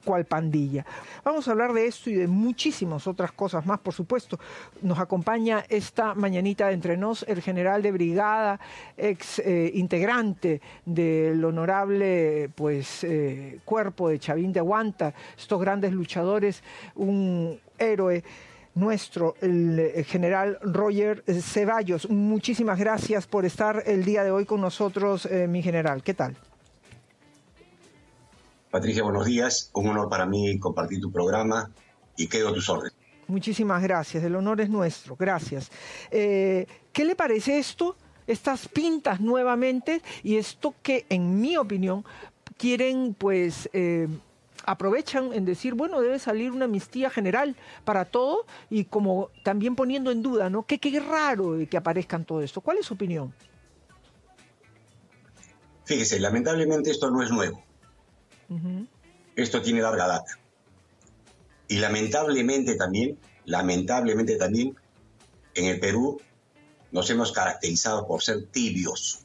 cual pandilla. Vamos a hablar de esto y de muchísimas otras cosas más, por supuesto. Nos acompaña esta mañanita de Entre Nos el general de brigada, ex integrante del honorable cuerpo de Chavín de Aguanta, estos grandes luchadores, un héroe nuestro, el general Roger Ceballos. Muchísimas gracias por estar el día de hoy con nosotros, mi general. ¿Qué tal? Patricia, buenos días. Un honor para mí compartir tu programa y quedo a tus órdenes. Muchísimas gracias. El honor es nuestro. Gracias. ¿Qué le parece esto? Estas pintas nuevamente y esto que, en mi opinión, quieren, aprovechan en decir, bueno, debe salir una amnistía general para todo y como también poniendo en duda, ¿no? Qué raro que aparezcan todo esto. ¿Cuál es su opinión? Fíjese, lamentablemente esto no es nuevo. Esto tiene larga data. Y lamentablemente también, en el Perú nos hemos caracterizado por ser tibios.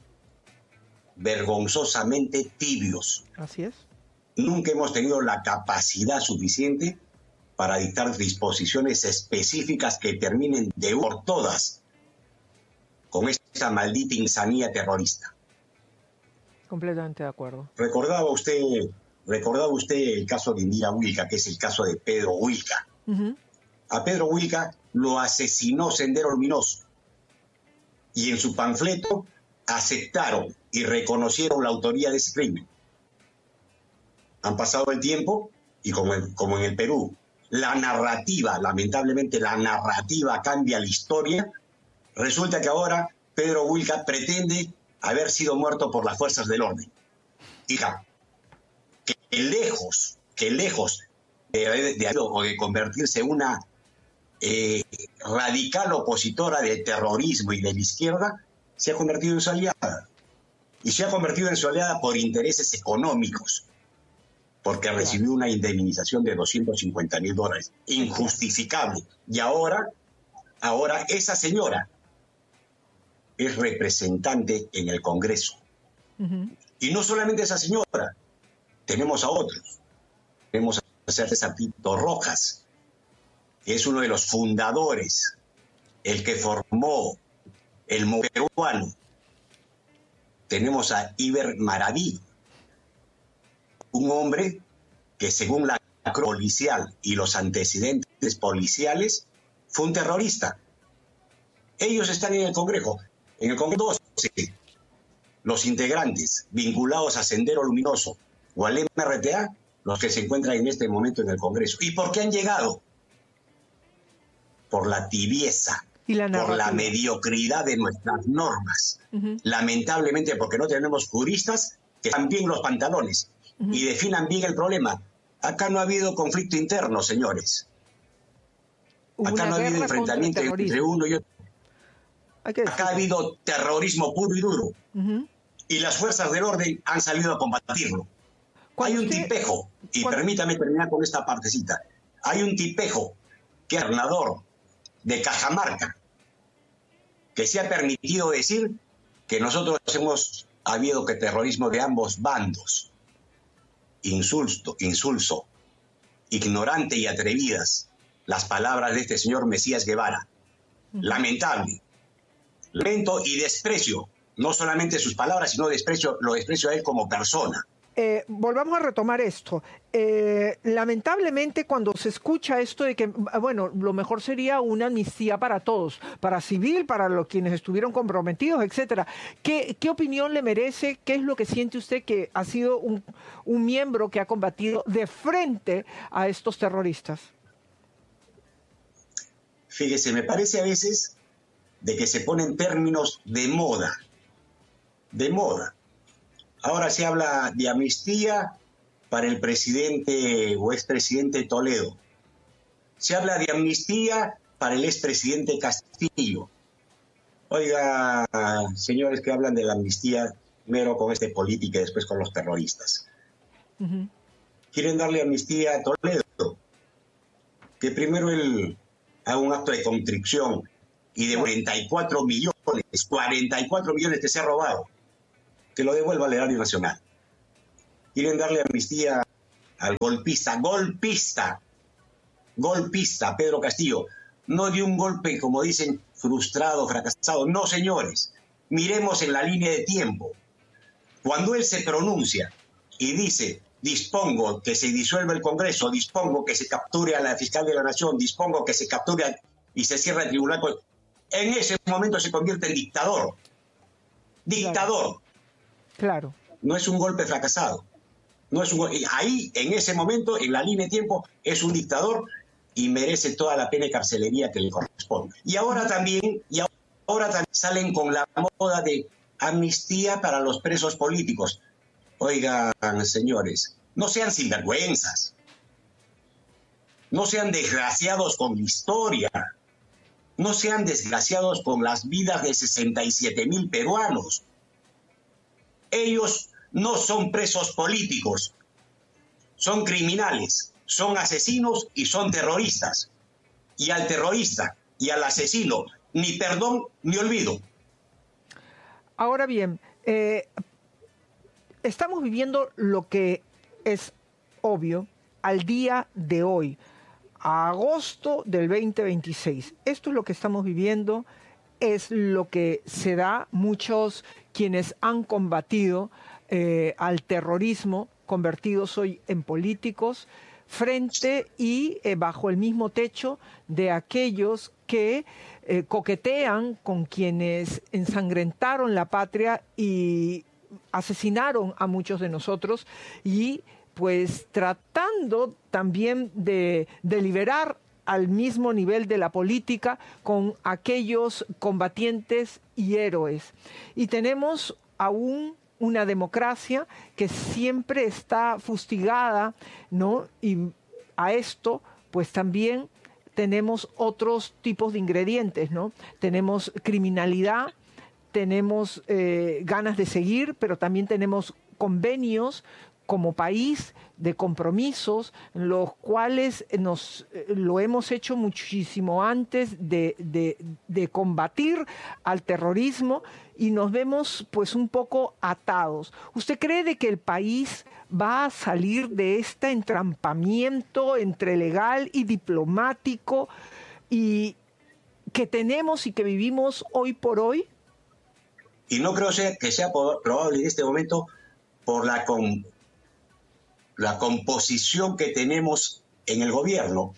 Vergonzosamente tibios. Así es. Nunca hemos tenido la capacidad suficiente para dictar disposiciones específicas que terminen de una por todas con esta maldita insanía terrorista. Completamente de acuerdo. Recordaba usted el caso de Indira Wilca, que es el caso de Pedro Wilca. A Pedro Wilca lo asesinó Sendero Luminoso y en su panfleto aceptaron y reconocieron la autoría de ese crimen. Han pasado el tiempo y como en el Perú, lamentablemente la narrativa cambia la historia. Resulta que ahora Pedro Wilca pretende haber sido muerto por las fuerzas del orden. Hija, que lejos de convertirse en una radical opositora del terrorismo y de la izquierda, se ha convertido en su aliada. Y se ha convertido en su aliada por intereses económicos, porque recibió una indemnización de $250,000, injustificable. Y ahora esa señora es representante en el Congreso. Y no solamente esa señora, tenemos a otros. Tenemos a César Tito Rojas, que es uno de los fundadores, el que formó el movimiento peruano. Tenemos a Iber Maraví, un hombre que según la policial y los antecedentes policiales fue un terrorista. Ellos están en el Congreso. En el Congreso 12, los integrantes vinculados a Sendero Luminoso o al MRTA, los que se encuentran en este momento en el Congreso. ¿Y por qué han llegado? Por la tibieza, por la mediocridad de nuestras normas. Lamentablemente porque no tenemos juristas que hagan bien los pantalones y definan bien el problema. Acá no ha habido conflicto interno, señores. Acá no ha habido enfrentamiento entre uno y otro. Acá ha habido terrorismo puro y duro. Y las fuerzas del orden han salido a combatirlo. Hay un tipejo, y permítame terminar con esta partecita. Hay un tipejo que es gobernador de Cajamarca, que se ha permitido decir que nosotros hemos habido que terrorismo de ambos bandos. Insulso, ignorante y atrevidas las palabras de este señor Mesías Guevara. Lamentable. Lamento y desprecio, no solamente sus palabras, sino lo desprecio a él como persona. Volvamos a retomar esto. Lamentablemente, cuando se escucha esto de que, bueno, lo mejor sería una amnistía para todos, para civil, para los quienes estuvieron comprometidos, etcétera. ¿Qué opinión le merece? ¿Qué es lo que siente usted que ha sido un miembro que ha combatido de frente a estos terroristas? Fíjese, me parece a veces de que se ponen términos de moda. De moda. Ahora se habla de amnistía para el presidente o expresidente Toledo. Se habla de amnistía para el expresidente Castillo. Oiga, señores que hablan de la amnistía primero con política y después con los terroristas. Quieren darle amnistía a Toledo, que primero él haga un acto de contrición y de 44 millones que se ha robado, que lo devuelva al erario nacional. Quieren darle amnistía al golpista Pedro Castillo. No dio un golpe, como dicen, frustrado, fracasado. No, señores. Miremos en la línea de tiempo. Cuando él se pronuncia y dice, dispongo que se disuelva el Congreso, dispongo que se capture a la fiscal de la Nación, dispongo que se capture y se cierre el tribunal, en ese momento se convierte en dictador. Dictador. Claro. No es un golpe fracasado. No es ahí, en ese momento, en la línea de tiempo, es un dictador y merece toda la pena y carcelería que le corresponde. Y ahora también salen con la moda de amnistía para los presos políticos. Oigan, señores, no sean sinvergüenzas. No sean desgraciados con la historia. No sean desgraciados con las vidas de 67,000 peruanos. Ellos no son presos políticos. Son criminales, son asesinos y son terroristas. Y al terrorista y al asesino, ni perdón ni olvido. Ahora bien, estamos viviendo lo que es obvio al día de hoy, a agosto del 2026. Esto es lo que estamos viviendo, es lo que se da. Muchos quienes han combatido al terrorismo, convertidos hoy en políticos, frente y bajo el mismo techo de aquellos que coquetean con quienes ensangrentaron la patria y asesinaron a muchos de nosotros, y pues tratando también de liberar al mismo nivel de la política con aquellos combatientes y héroes. Y tenemos aún una democracia que siempre está fustigada, ¿no? Y a esto, pues también tenemos otros tipos de ingredientes, ¿no? Tenemos criminalidad, tenemos ganas de seguir, pero también tenemos convenios como país de compromisos, los cuales lo hemos hecho muchísimo antes de combatir al terrorismo, y nos vemos pues un poco atados. ¿Usted cree de que el país va a salir de este entrampamiento entre legal y diplomático y que tenemos y que vivimos hoy por hoy? Y no creo que sea probable en este momento por la composición que tenemos en el gobierno.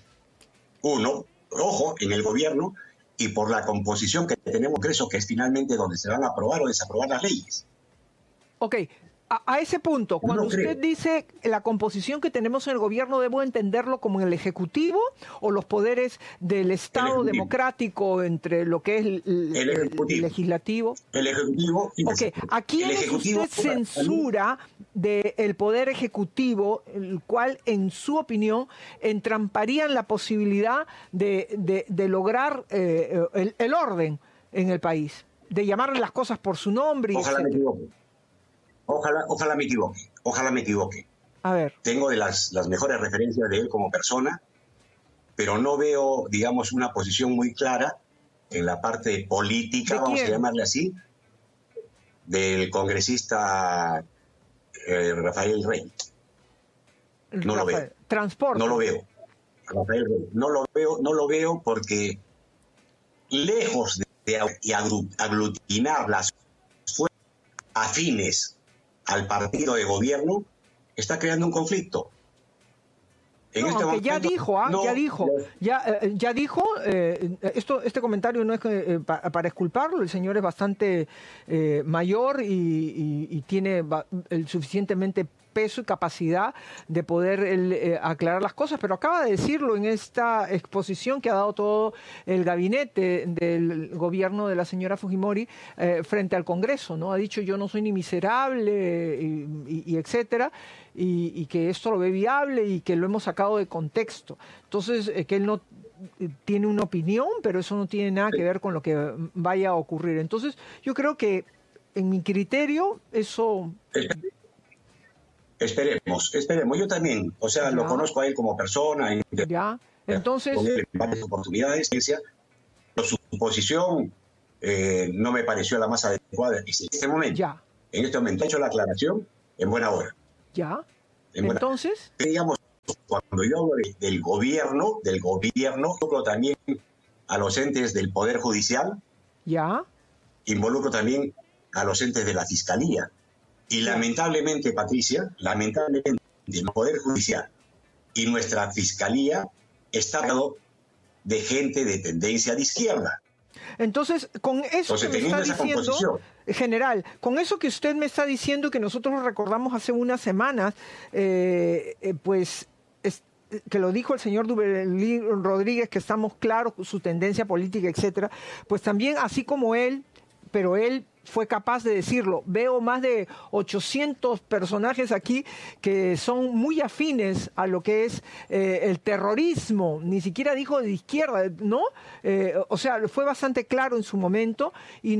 En el gobierno, y por la composición que tenemos en el Congreso, que es finalmente donde se van a aprobar o desaprobar las leyes. Ok, a ese punto, cuando usted dice la composición que tenemos en el gobierno, ¿debo entenderlo como en el Ejecutivo o los poderes del Estado democrático entre lo que es el Legislativo? El Ejecutivo. Ok, ¿a quién usted censura del Poder Ejecutivo, el cual, en su opinión, entramparían la posibilidad de lograr el orden en el país, de llamarle las cosas por su nombre? Ojalá me equivoque. Ojalá me equivoque. A ver. Tengo de las mejores referencias de él como persona, pero no veo, digamos, una posición muy clara en la parte política, vamos a llamarle así, del congresista Rafael Rey. No lo veo. Transporte. No lo veo. Rafael Rey. No lo veo porque, lejos de aglutinar las fuerzas afines al partido de gobierno, está creando un conflicto. Ya dijo, este comentario no es para exculparlo. El señor es bastante mayor y tiene el suficientemente peso y capacidad de poder aclarar las cosas, pero acaba de decirlo en esta exposición que ha dado todo el gabinete del gobierno de la señora Fujimori frente al Congreso, ¿no? Ha dicho: yo no soy ni miserable y etcétera, y que esto lo ve viable y que lo hemos sacado de contexto. Entonces, que él no tiene una opinión, pero eso no tiene nada que ver con lo que vaya a ocurrir. Entonces, yo creo que, en mi criterio, eso... Esperemos. Yo también, lo conozco a él como persona. Entonces... Con él en varias oportunidades, pero su posición no me pareció la más adecuada en este momento. En este momento he hecho la aclaración en buena hora. Ya. Entonces, digamos, cuando yo hablo del gobierno, involucro también a los entes del Poder Judicial, ya, involucro también a los entes de la Fiscalía. Y lamentablemente, Patricia, el Poder Judicial y nuestra Fiscalía está rodeado de gente de tendencia de izquierda. Entonces, con eso que me está diciendo, general, con eso que usted me está diciendo, que nosotros lo recordamos hace unas semanas, pues que lo dijo el señor Duverly Rodríguez, que estamos claros su tendencia política, etcétera, pues también, así como él, pero él fue capaz de decirlo. Veo más de 800 personajes aquí que son muy afines a lo que es el terrorismo. Ni siquiera dijo de izquierda, ¿no? O sea, fue bastante claro en su momento y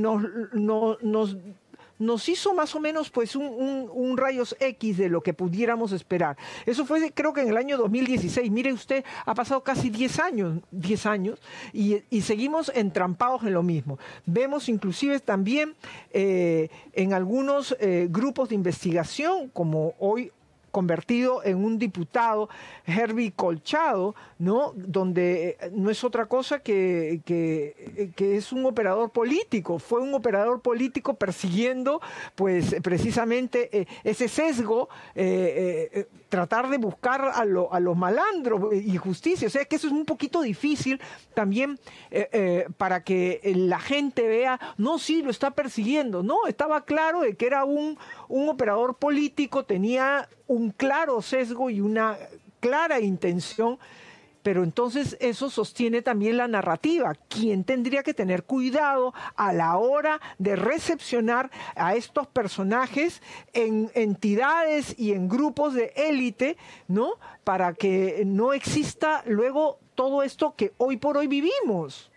nos hizo más o menos pues un rayos X de lo que pudiéramos esperar. Eso fue, creo que en el año 2016. Mire usted, ha pasado casi 10 años y seguimos entrampados en lo mismo. Vemos inclusive también en algunos grupos de investigación, como hoy convertido en un diputado, Herbie Colchado, ¿no? Donde no es otra cosa que es un operador político. Fue un operador político persiguiendo, pues, precisamente ese sesgo, tratar de buscar a los malandros y justicia. O sea, que eso es un poquito difícil también para que la gente vea, no, sí, lo está persiguiendo. No, estaba claro de que era un operador político, tenía un claro sesgo y una clara intención, pero entonces eso sostiene también la narrativa. ¿Quién tendría que tener cuidado a la hora de recepcionar a estos personajes en entidades y en grupos de élite, ¿no? Para que no exista luego todo esto que hoy por hoy vivimos.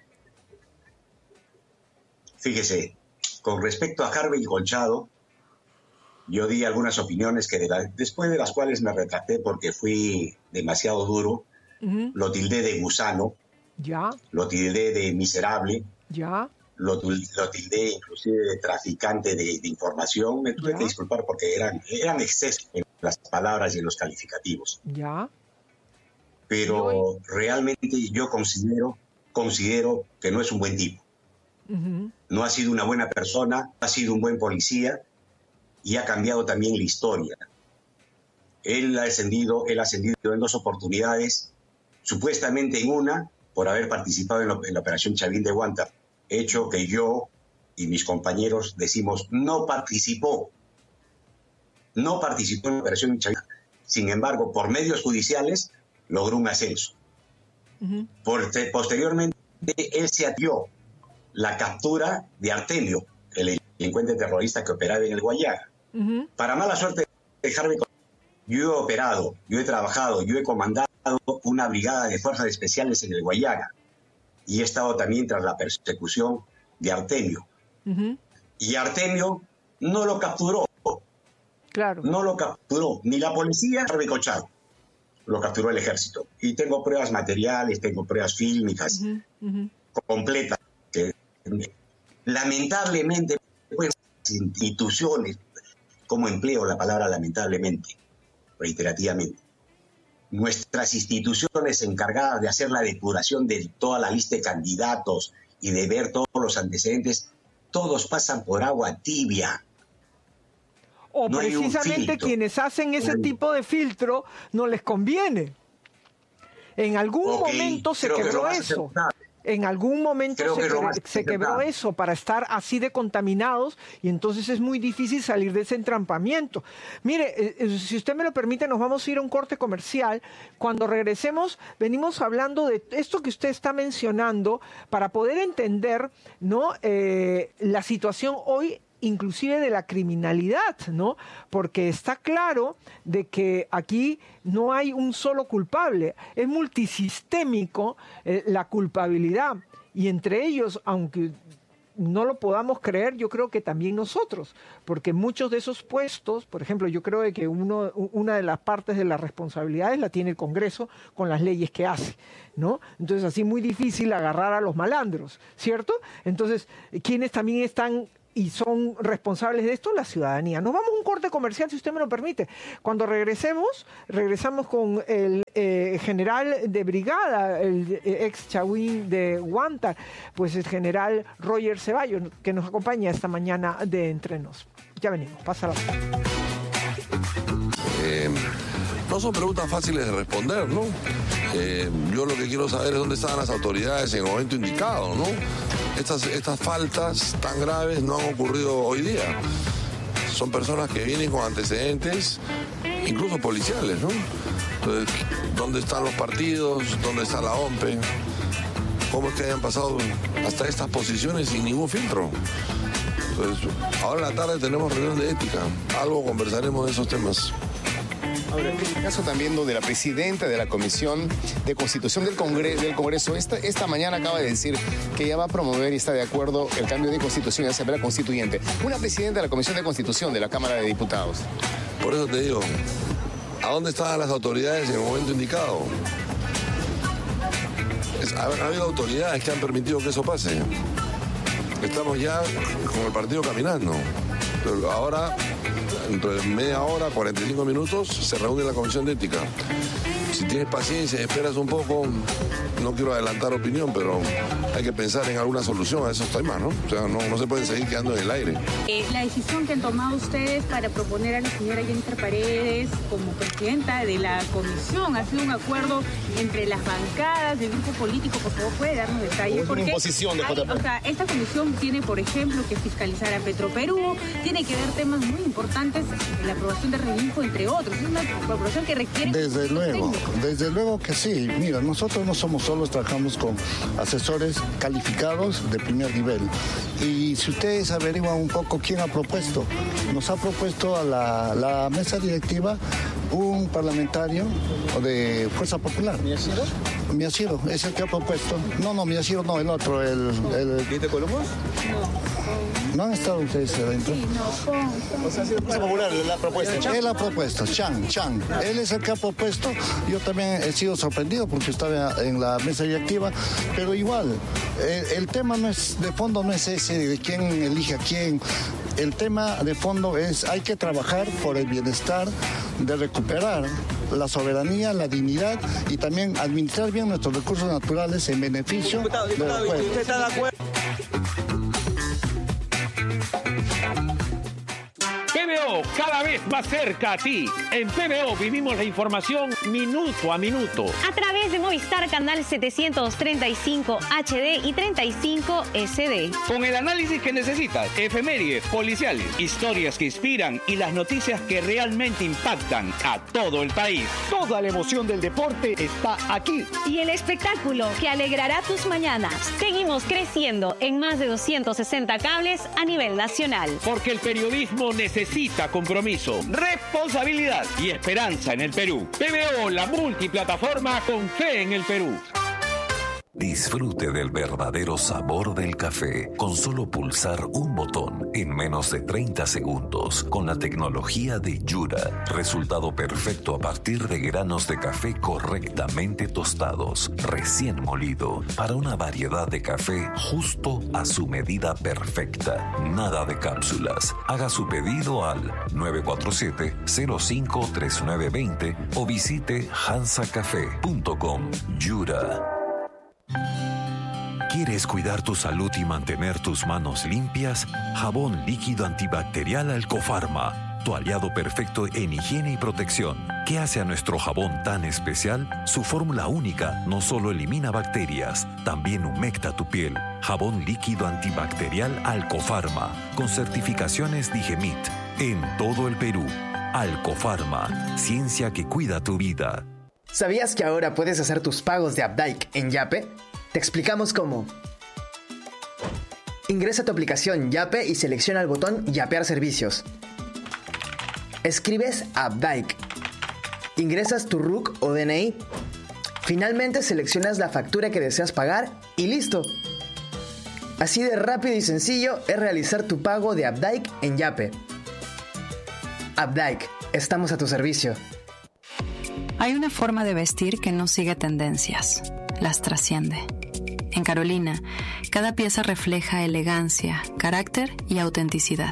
Fíjese, con respecto a Harvey Colchado, yo di algunas opiniones que después de las cuales me retracté porque fui demasiado duro. Lo tildé de gusano, lo tildé de miserable, lo tildé inclusive de traficante de información. Me tuve que disculpar porque eran excesos en las palabras y en los calificativos. Pero realmente yo considero que no es un buen tipo. No ha sido una buena persona, ha sido un buen policía y ha cambiado también la historia. Él ha ascendido en 2 oportunidades, supuestamente en una por haber participado en la operación Chavín de Huántar, hecho que yo y mis compañeros decimos no participó en la operación Chavín. Sin embargo, por medios judiciales logró un ascenso. Posteriormente, él se atió la captura de Artemio, el delincuente terrorista que operaba en el Guayaga. Para mala suerte de Harvey, yo he operado, yo he trabajado, yo he comandado una brigada de fuerzas especiales en el Guayaga y he estado también tras la persecución de Artemio. Y Artemio no lo capturó. No lo capturó ni la policía, Harvey Colchado. Lo capturó el ejército. Y tengo pruebas materiales, tengo pruebas fílmicas completas. Lamentablemente, pues, instituciones, como empleo la palabra lamentablemente, reiterativamente, nuestras instituciones encargadas de hacer la depuración de toda la lista de candidatos y de ver todos los antecedentes, todos pasan por agua tibia. O no precisamente quienes hacen ese tipo de filtro no les conviene. En algún momento se quebró eso. En algún momento se quebró eso para estar así de contaminados y entonces es muy difícil salir de ese entrampamiento. Mire, si usted me lo permite, nos vamos a ir a un corte comercial. Cuando regresemos, venimos hablando de esto que usted está mencionando para poder entender, ¿no? La situación hoy, inclusive de la criminalidad, ¿no? Porque está claro de que aquí no hay un solo culpable, es multisistémico la culpabilidad, y entre ellos, aunque no lo podamos creer, yo creo que también nosotros, porque muchos de esos puestos, por ejemplo, yo creo que una de las partes de las responsabilidades la tiene el Congreso con las leyes que hace, ¿no? Entonces así muy difícil agarrar a los malandros, ¿cierto? Entonces, quienes también están y son responsables de esto la ciudadanía. Nos vamos a un corte comercial, si usted me lo permite. Cuando regresamos con el general de brigada, el ex Chagüín de Huántar, pues el general Roger Ceballos, que nos acompaña esta mañana de Entre Nos. Ya venimos, pasa la voz. No son preguntas fáciles de responder, ¿no? Yo lo que quiero saber es dónde estaban las autoridades en el momento indicado, ¿no? Estas faltas tan graves no han ocurrido hoy día. Son personas que vienen con antecedentes, incluso policiales, ¿no? Entonces, ¿dónde están los partidos? ¿Dónde está la OMPE? ¿Cómo es que hayan pasado hasta estas posiciones sin ningún filtro? Entonces, ahora en la tarde tenemos reunión de ética. Algo conversaremos de esos temas. Ahora, en el caso también de la presidenta de la Comisión de Constitución del Congreso, esta mañana acaba de decir que ella va a promover y está de acuerdo el cambio de constitución y asamblea constituyente. Una presidenta de la Comisión de Constitución de la Cámara de Diputados. Por eso te digo, ¿a dónde estaban las autoridades en el momento indicado? Ha habido autoridades que han permitido que eso pase. Estamos ya con el partido caminando. Pero ahora, dentro de media hora, 45 minutos, se reúne la Comisión de Ética. Si tienes paciencia y esperas un poco, no quiero adelantar opinión, pero hay que pensar en alguna solución a esos temas, ¿no? O sea, no se pueden seguir quedando en el aire. La decisión que han tomado ustedes para proponer a la señora Jennifer Paredes como presidenta de la comisión, ¿ha sido un acuerdo entre las bancadas del grupo político? Por favor, ¿puede darnos detalles? Es una imposición de JP. O sea, esta comisión tiene, por ejemplo, que fiscalizar a Petroperú, tiene que ver temas muy importantes, la aprobación de Relinfo, entre otros. Es una aprobación que requiere... Desde luego que sí. Mira, nosotros no somos solos, trabajamos con asesores calificados de primer nivel. Y si ustedes averiguan un poco quién ha propuesto, nos ha propuesto a la mesa directiva un parlamentario de Fuerza Popular. Miyashiro es el que ha propuesto. No, Miyashiro no, el otro, el... ¿Diente Colomos? ¿No han estado ustedes adentro? Sí, no, O sea, ha sido Fuerza Popular la propuesta. Él ha propuesto, Chang. Él es el que ha propuesto. Yo también he sido sorprendido porque estaba en la mesa directiva, pero igual, el tema no es de fondo, no es ese de quién elige a quién. El tema de fondo es hay que trabajar por el bienestar de recuperar la soberanía, la dignidad y también administrar bien nuestros recursos naturales en beneficio del pueblo. ¿Usted está de acuerdo? PBO, cada vez más cerca a ti. En PBO vivimos la información minuto a minuto. A través de Movistar Canal 735 HD y 35 SD. Con el análisis que necesitas, efemérides, policiales, historias que inspiran y las noticias que realmente impactan a todo el país. Toda la emoción del deporte está aquí. Y el espectáculo que alegrará tus mañanas. Seguimos creciendo en más de 260 cables a nivel nacional. Porque el periodismo necesita compromiso, responsabilidad y esperanza en el Perú. PBO, la multiplataforma con fe en el Perú. Disfrute del verdadero sabor del café con solo pulsar un botón en menos de 30 segundos con la tecnología de Yura. Resultado perfecto a partir de granos de café correctamente tostados, recién molido, para una variedad de café justo a su medida perfecta. Nada de cápsulas. Haga su pedido al 947-053920 o visite hansacafé.com. Yura. ¿Quieres cuidar tu salud y mantener tus manos limpias? Jabón líquido antibacterial Alcofarma, tu aliado perfecto en higiene y protección. ¿Qué hace a nuestro jabón tan especial? Su fórmula única no solo elimina bacterias, también humecta tu piel. Jabón líquido antibacterial Alcofarma, con certificaciones Digemit, en todo el Perú. Alcofarma, ciencia que cuida tu vida. ¿Sabías que ahora puedes hacer tus pagos de Updike en Yape? Te explicamos cómo. Ingresa a tu aplicación Yape y selecciona el botón Yapear servicios. Escribes Updike. Ingresas tu RUC o DNI. Finalmente seleccionas la factura que deseas pagar y ¡listo! Así de rápido y sencillo es realizar tu pago de Updike en Yape. Updike, estamos a tu servicio. Hay una forma de vestir que no sigue tendencias, las trasciende. En Carolina, cada pieza refleja elegancia, carácter y autenticidad.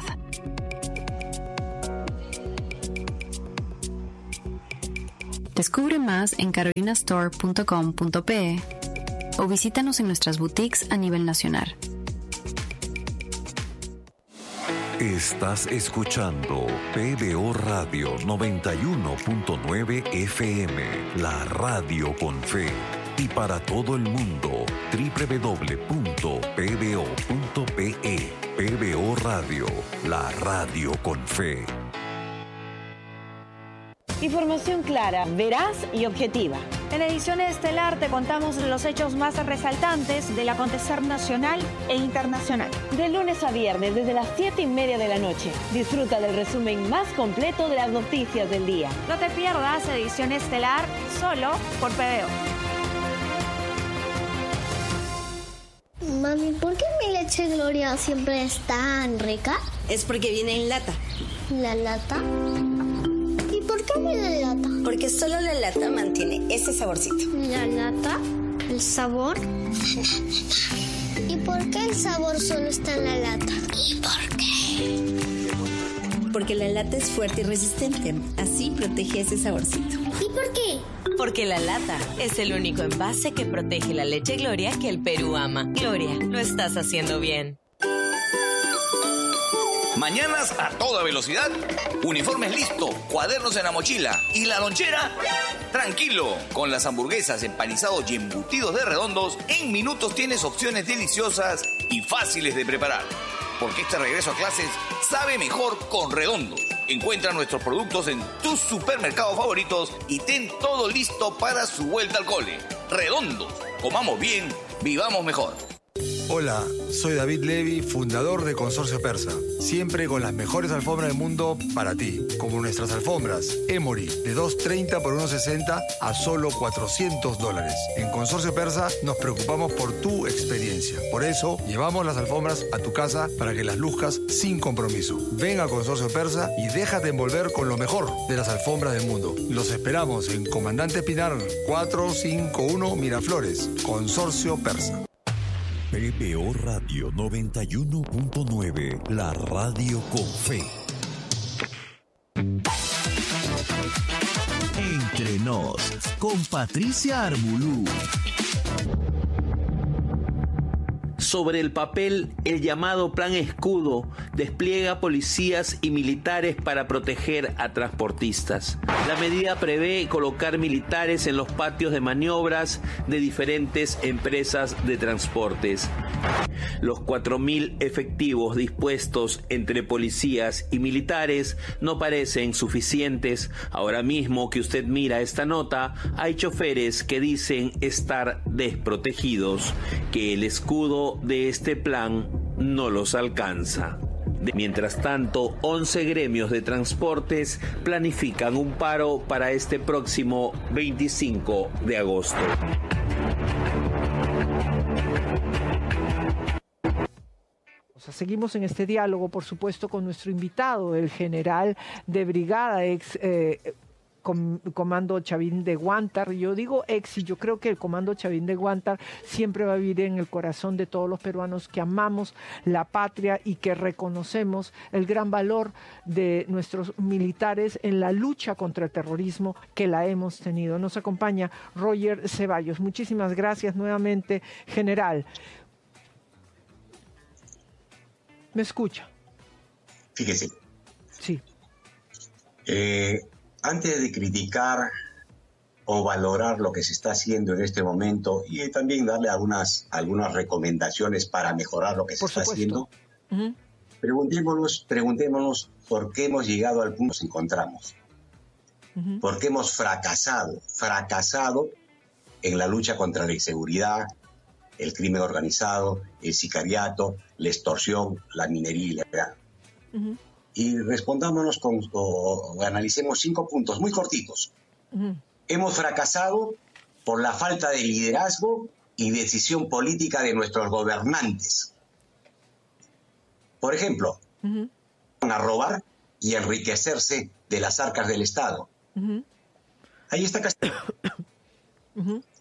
Descubre más en carolinastore.com.pe o visítanos en nuestras boutiques a nivel nacional. Estás escuchando PBO Radio 91.9 FM, la radio con fe. Y para todo el mundo, www.pbo.pe. PBO Radio, la radio con fe. Información clara, veraz y objetiva. En Ediciones Estelar te contamos los hechos más resaltantes del acontecer nacional e internacional. De lunes a viernes, desde las 7:30 de la noche. Disfruta del resumen más completo de las noticias del día. No te pierdas Ediciones Estelar solo por PBO. Mami, ¿por qué mi leche Gloria siempre es tan rica? Es porque viene en lata. ¿La lata? ¿Y por qué viene en lata? Porque solo la lata mantiene ese saborcito. ¿La lata? ¿El sabor? ¿Y por qué el sabor solo está en la lata? ¿Y por qué? Porque la lata es fuerte y resistente. Así protege ese saborcito. ¿Y por qué? Porque la lata es el único envase que protege la leche Gloria que el Perú ama. Gloria, lo estás haciendo bien. Mañanas a toda velocidad, uniformes listo, cuadernos en la mochila y la lonchera, tranquilo. Con las hamburguesas, empanizados y embutidos de Redondos, en minutos tienes opciones deliciosas y fáciles de preparar. Porque este regreso a clases sabe mejor con Redondos. Encuentra nuestros productos en tus supermercados favoritos y ten todo listo para su vuelta al cole. Redondos, comamos bien, vivamos mejor. Hola, soy David Levy, fundador de Consorcio Persa. Siempre con las mejores alfombras del mundo para ti. Como nuestras alfombras Emory, de $2.30 por $1.60 a solo $400. En Consorcio Persa nos preocupamos por tu experiencia. Por eso, llevamos las alfombras a tu casa para que las luzcas sin compromiso. Ven a Consorcio Persa y déjate envolver con lo mejor de las alfombras del mundo. Los esperamos en Comandante Pinar 451 Miraflores. Consorcio Persa. PBO Radio 91.9, la radio con fe. Entre Nos, con Patricia Armbulú. Sobre el papel, el llamado Plan Escudo despliega policías y militares para proteger a transportistas. La medida prevé colocar militares en los patios de maniobras de diferentes empresas de transportes. Los 4.000 efectivos dispuestos entre policías y militares no parecen suficientes. Ahora mismo que usted mira esta nota, hay choferes que dicen estar desprotegidos, que el escudo de este plan no los alcanza. Mientras tanto, 11 gremios de transportes planifican un paro para este próximo 25 de agosto. Seguimos en este diálogo, por supuesto, con nuestro invitado, el general de brigada, ex Comando Chavín de Guántar. Yo digo ex y yo creo que el Comando Chavín de Guántar siempre va a vivir en el corazón de todos los peruanos que amamos la patria y que reconocemos el gran valor de nuestros militares en la lucha contra el terrorismo que la hemos tenido. Nos acompaña Roger Ceballos. Muchísimas gracias nuevamente, general. ¿Me escucha? Fíjese. Sí. Antes de criticar o valorar lo que se está haciendo en este momento y también darle algunas recomendaciones para mejorar lo que se está haciendo, preguntémonos por qué hemos llegado al punto que nos encontramos. ¿Por qué hemos fracasado en la lucha contra la inseguridad, el crimen organizado, el sicariato, la extorsión, la minería ilegal? Y respondámonos o analicemos 5 puntos muy cortitos. Hemos fracasado por la falta de liderazgo y decisión política de nuestros gobernantes. Por ejemplo, a robar y enriquecerse de las arcas del Estado. Ahí está Castillo.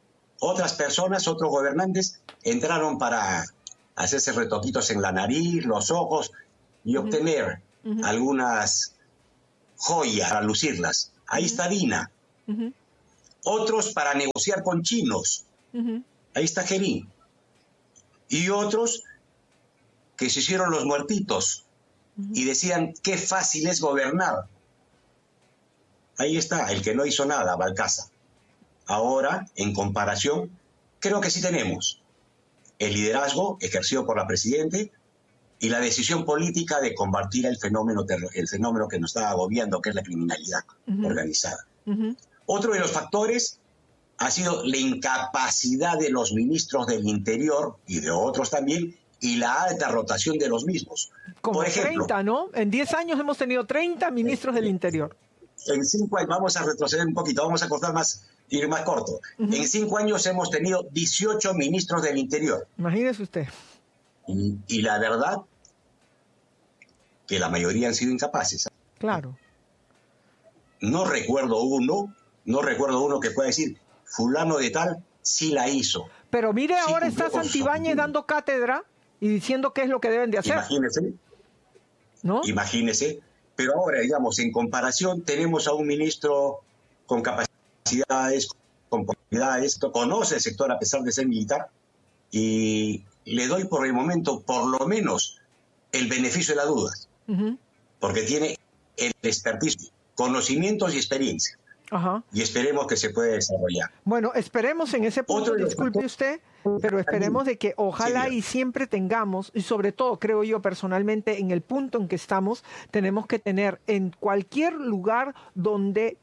Otras personas, otros gobernantes, entraron para hacerse retoquitos en la nariz, los ojos y obtener algunas joyas para lucirlas. Ahí está Dina. Otros para negociar con chinos. Ahí está Gerín. Y otros que se hicieron los muertitos y decían qué fácil es gobernar. Ahí está, el que no hizo nada, Balcázar. Ahora, en comparación, creo que sí tenemos el liderazgo ejercido por la Presidente y la decisión política de combatir el fenómeno que nos está agobiando, que es la criminalidad organizada. Otro de los factores ha sido la incapacidad de los ministros del Interior y de otros también, y la alta rotación de los mismos. Como por ejemplo, 30, ¿no? En 10 años hemos tenido 30 ministros del Interior. En 5 años, vamos a retroceder un poquito, vamos a cortar más, ir más corto. En 5 años hemos tenido 18 ministros del Interior. Imagínese usted. Y la verdad, que la mayoría han sido incapaces. Claro. No recuerdo uno que pueda decir, fulano de tal, sí la hizo. Pero mire, Sí, ahora está Santibáñez dando cátedra y diciendo qué es lo que deben de hacer. Imagínese. ¿No? Imagínese. Pero ahora, digamos, en comparación, tenemos a un ministro con capacidades, con posibilidades, conoce el sector a pesar de ser militar, y le doy por el momento, por lo menos, el beneficio de la duda, porque tiene el expertise, conocimientos y experiencia. Y esperemos que se pueda desarrollar. Bueno, esperemos en ese punto, disculpe usted, pero esperemos de que ojalá y siempre tengamos, y sobre todo creo yo personalmente en el punto en que estamos, tenemos que tener en cualquier lugar donde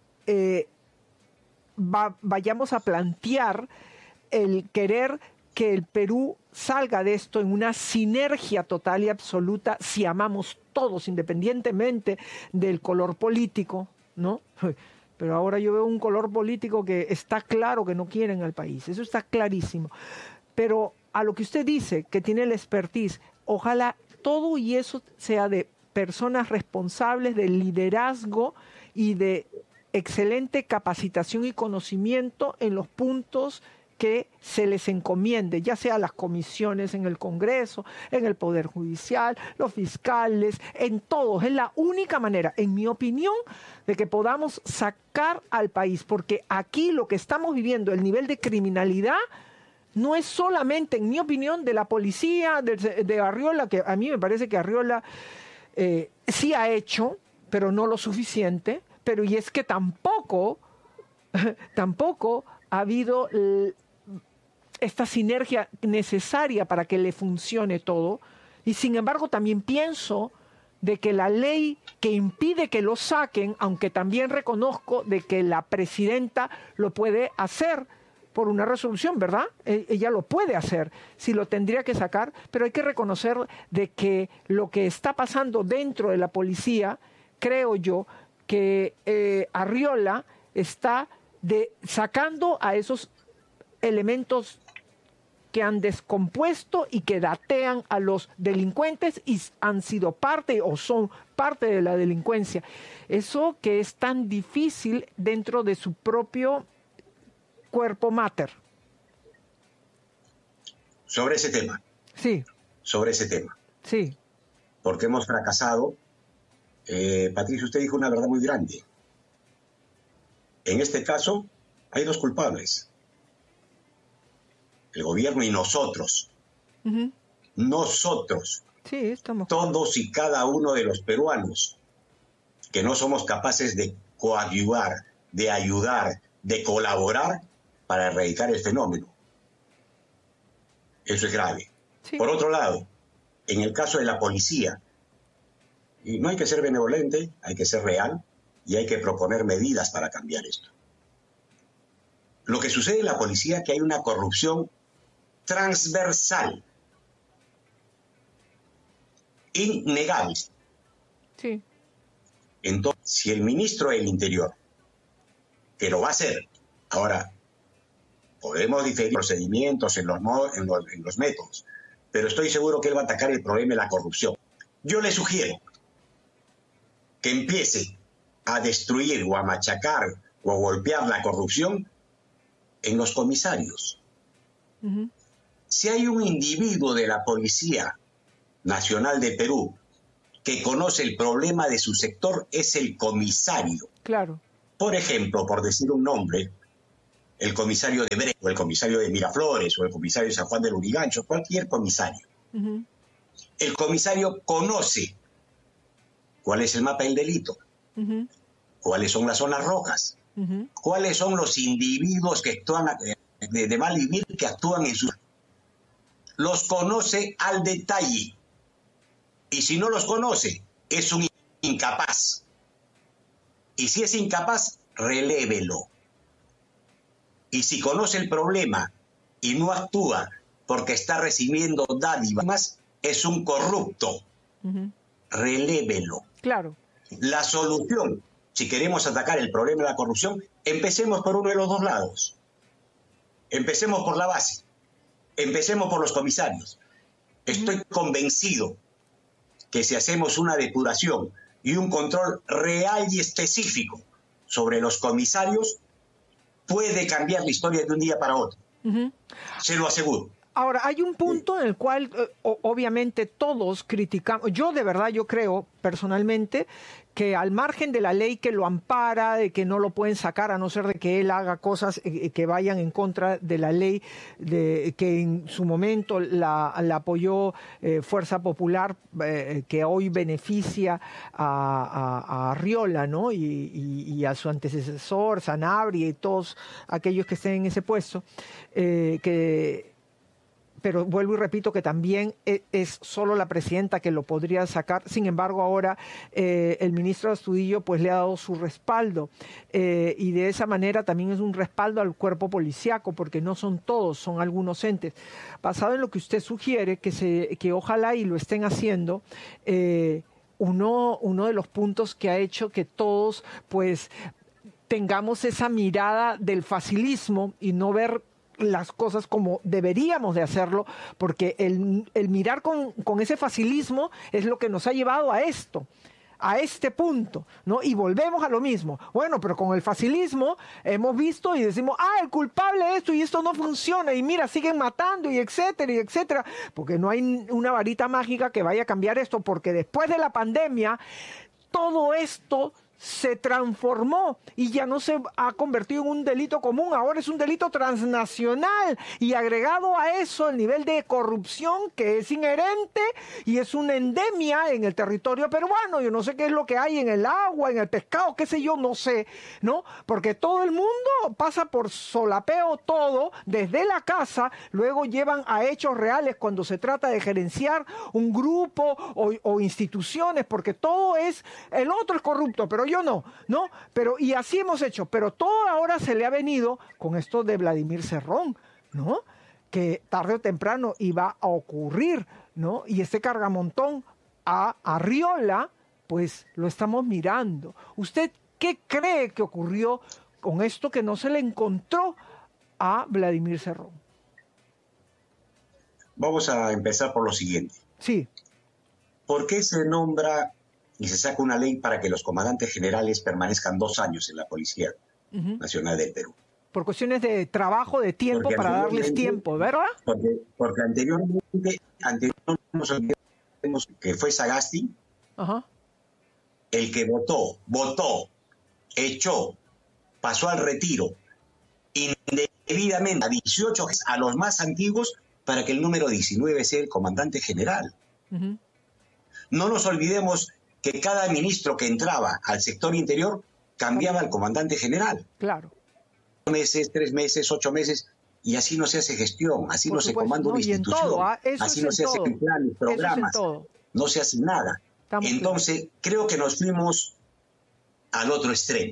vayamos a plantear el querer que el Perú salga de esto en una sinergia total y absoluta, si amamos todos, independientemente del color político, ¿no? Pero ahora yo veo un color político que está claro que no quieren al país. Eso está clarísimo. Pero a lo que usted dice, que tiene el expertise, ojalá todo y eso sea de personas responsables, de liderazgo y de excelente capacitación y conocimiento en los puntos que se les encomiende, ya sea las comisiones en el Congreso, en el Poder Judicial, los fiscales, en todos. Es la única manera, en mi opinión, de que podamos sacar al país, porque aquí lo que estamos viviendo, el nivel de criminalidad, no es solamente, en mi opinión, de la policía, de Arriola, que a mí me parece que Arriola sí ha hecho, pero no lo suficiente, pero y es que tampoco ha habido esta sinergia necesaria para que le funcione todo, y sin embargo también pienso de que la ley que impide que lo saquen, aunque también reconozco de que la presidenta lo puede hacer por una resolución, ¿verdad? Ella lo puede hacer, si lo tendría que sacar, pero hay que reconocer de que lo que está pasando dentro de la policía, creo yo, que Arriola está sacando a esos elementos que han descompuesto y que datean a los delincuentes y han sido parte o son parte de la delincuencia. Eso que es tan difícil dentro de su propio cuerpo mater. Sobre ese tema. Sí. Sobre ese tema. Sí. Porque hemos fracasado. Patricio, usted dijo una verdad muy grande. En este caso, hay dos culpables. El gobierno y nosotros. Nosotros. Sí, estamos. Todos y cada uno de los peruanos que no somos capaces de coadyuvar, de ayudar, de colaborar para erradicar el fenómeno. Eso es grave. Sí. Por otro lado, en el caso de la policía, y no hay que ser benevolente, hay que ser real y hay que proponer medidas para cambiar esto. Lo que sucede en la policía es que hay una corrupción transversal, innegable. Sí. Entonces, si el ministro del Interior, que lo va a hacer, ahora podemos diferir procedimientos en los métodos, pero estoy seguro que él va a atacar el problema de la corrupción. Yo le sugiero que empiece a destruir o a machacar o a golpear la corrupción en los comisarios. Si hay un individuo de la Policía Nacional de Perú que conoce el problema de su sector, es el comisario. Claro. Por ejemplo, por decir un nombre, el comisario de Brest, o el comisario de Miraflores, o el comisario de San Juan del Lurigancho, cualquier comisario. El comisario conoce cuál es el mapa del delito, cuáles son las zonas rojas, cuáles son los individuos que actúan de mal vivir, que actúan en su... Los conoce al detalle. Y si no los conoce, es un incapaz. Y si es incapaz, relévelo. Y si conoce el problema y no actúa porque está recibiendo dádivas, es un corrupto. Relévelo. Claro. La solución, si queremos atacar el problema de la corrupción, empecemos por uno de los dos lados. Empecemos por la base. Empecemos por los comisarios. Estoy convencido que si hacemos una depuración y un control real y específico sobre los comisarios, puede cambiar la historia de un día para otro. Se lo aseguro. Ahora, hay un punto en el cual obviamente todos criticamos. Yo de verdad, yo creo personalmente que al margen de la ley que lo ampara, de que no lo pueden sacar a no ser de que él haga cosas que vayan en contra de la ley que en su momento la apoyó Fuerza Popular, que hoy beneficia a Arriola, ¿no? Y a su antecesor, Sanabria, y todos aquellos que estén en ese puesto, pero vuelvo y repito que también es solo la presidenta que lo podría sacar. Sin embargo, ahora el ministro Astudillo pues le ha dado su respaldo, y de esa manera también es un respaldo al cuerpo policiaco, porque no son todos, son algunos entes. Basado en lo que usted sugiere, que ojalá y lo estén haciendo, uno de los puntos que ha hecho que todos pues tengamos esa mirada del facilismo y no ver las cosas como deberíamos de hacerlo, porque el mirar con ese facilismo es lo que nos ha llevado a esto, a este punto, ¿no? Y volvemos a lo mismo. Bueno, pero con el facilismo hemos visto y decimos, el culpable de esto y esto no funciona, y mira, siguen matando, y etcétera, porque no hay una varita mágica que vaya a cambiar esto, porque después de la pandemia, todo esto se transformó y ya no se ha convertido en un delito común, ahora es un delito transnacional, y agregado a eso el nivel de corrupción que es inherente y es una endemia en el territorio peruano. Yo no sé qué es lo que hay en el agua, en el pescado, qué sé yo, no sé, ¿no? Porque todo el mundo pasa por solapeo todo desde la casa, luego llevan a hechos reales cuando se trata de gerenciar un grupo o instituciones, porque todo es, el otro es corrupto, pero yo no, pero y así hemos hecho, pero todo ahora se le ha venido con esto de Vladimir Cerrón, ¿no? Que tarde o temprano iba a ocurrir, ¿no? Y este cargamontón a Arriola, pues lo estamos mirando. ¿Usted qué cree que ocurrió con esto que no se le encontró a Vladimir Cerrón? Vamos a empezar por lo siguiente. Sí. ¿Por qué se nombra y se saca una ley para que los comandantes generales permanezcan 2 años en la Policía Nacional del Perú? Por cuestiones de trabajo, de tiempo, porque para darles tiempo, ¿verdad? Porque anteriormente nos olvidemos que fue Sagasti el que votó, echó, pasó al retiro indebidamente a 18 a los más antiguos para que el número 19 sea el comandante general. No nos olvidemos que cada ministro que entraba al sector interior cambiaba al comandante general. Claro. 2 meses, 3 meses, 8 meses, y así no se hace gestión, así no se comanda una institución, así no se hacen planes, programas, no se hace nada. Entonces, creo que nos fuimos al otro extremo.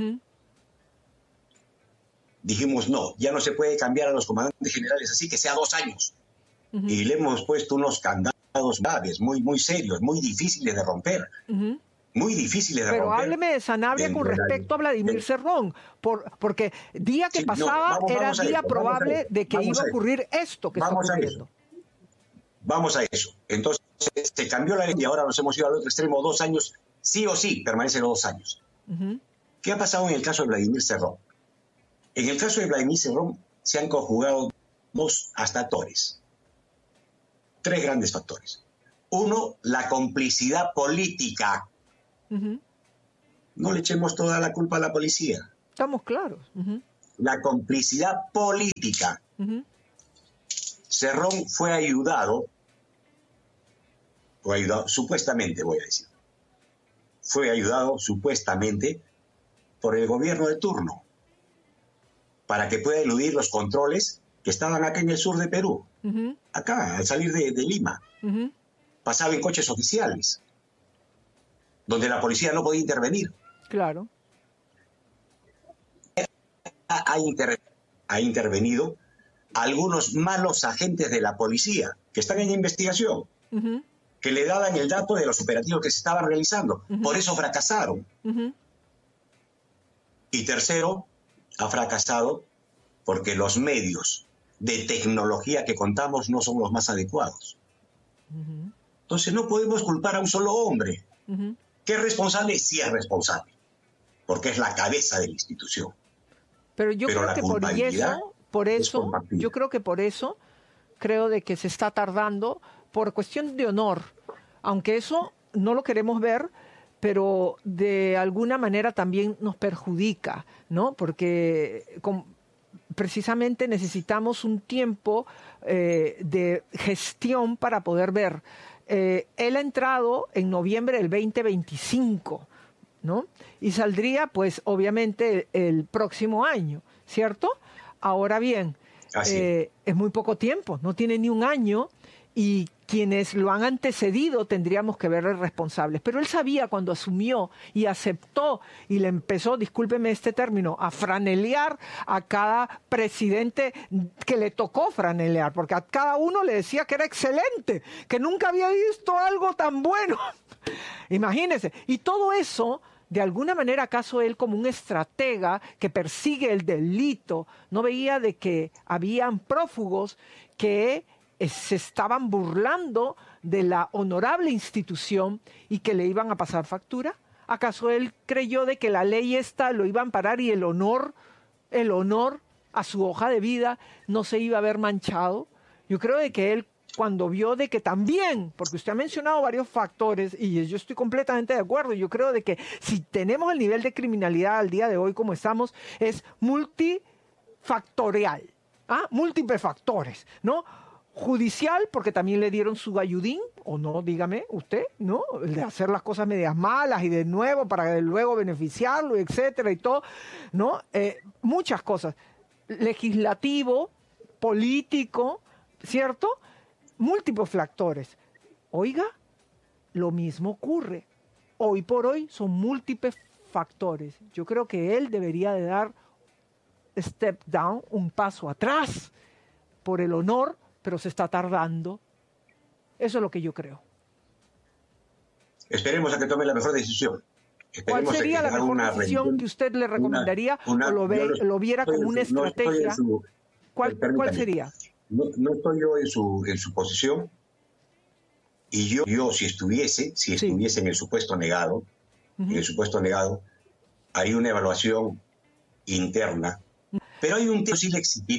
Dijimos, no, ya no se puede cambiar a los comandantes generales así, que sea 2 años. Y le hemos puesto unos candados graves, muy serios, muy difíciles de romper. Muy difíciles de romper. Pero hábleme de Sanabria con respecto a Vladimir Cerrón, porque día que pasaba era día probable de que iba a ocurrir esto que está ocurriendo. Vamos a eso. Entonces, se cambió la ley y ahora nos hemos ido al otro extremo, 2 años, sí o sí, permanecen los 2 años. ¿Qué ha pasado en el caso de Vladimir Cerrón? En el caso de Vladimir Cerrón se han conjugado hasta actores. 3 grandes factores. 1, la complicidad política. No le echemos toda la culpa a la policía. Estamos claros. La complicidad política. Cerrón fue ayudado, supuestamente voy a decir, fue ayudado supuestamente por el gobierno de turno para que pueda eludir los controles que estaban acá en el sur de Perú, acá, al salir de Lima. Pasaba en coches oficiales, donde la policía no podía intervenir. Claro. Ha intervenido algunos malos agentes de la policía que están en investigación, que le daban el dato de los operativos que se estaban realizando. Por eso fracasaron. Y tercero, ha fracasado porque los medios de tecnología que contamos no son los más adecuados. Entonces no podemos culpar a un solo hombre. ¿Que es responsable? Sí es responsable, porque es la cabeza de la institución. Pero yo creo que por eso creo de que se está tardando por cuestión de honor, aunque eso no lo queremos ver, pero de alguna manera también nos perjudica, ¿no? Porque precisamente necesitamos un tiempo de gestión para poder ver. Él ha entrado en noviembre del 2025, ¿no? Y saldría, pues, obviamente, el próximo año, ¿cierto? Ahora bien, es muy poco tiempo, no tiene ni un año, y quienes lo han antecedido tendríamos que verle responsables. Pero él sabía cuando asumió y aceptó y le empezó, discúlpeme este término, a franelear a cada presidente que le tocó franelear, porque a cada uno le decía que era excelente, que nunca había visto algo tan bueno. Imagínense. Y todo eso, de alguna manera, ¿acaso él, como un estratega que persigue el delito, no veía de que habían prófugos que se estaban burlando de la honorable institución y que le iban a pasar factura? ¿Acaso él creyó de que la ley esta lo iba a amparar y el honor a su hoja de vida no se iba a ver manchado? Yo creo de que él, cuando vio de que también, porque usted ha mencionado varios factores y yo estoy completamente de acuerdo, yo creo de que si tenemos el nivel de criminalidad al día de hoy como estamos, es multifactorial, múltiples factores, ¿no? Judicial, porque también le dieron su ayudín, o no, dígame usted, ¿no? El de hacer las cosas medias malas y de nuevo para luego beneficiarlo, etcétera, y todo, ¿no? Muchas cosas. Legislativo, político, ¿cierto? Múltiples factores. Oiga, lo mismo ocurre. Hoy por hoy son múltiples factores. Yo creo que él debería de dar step down, un paso atrás, por el honor, pero se está tardando. Eso es lo que yo creo. Esperemos a que tome la mejor decisión. ¿Cuál sería la mejor decisión que usted le recomendaría o lo viera como una estrategia? ¿Cuál sería? No estoy yo en su posición, y yo si estuviese en el supuesto negado, haría una evaluación interna, pero hay un tema que yo sí le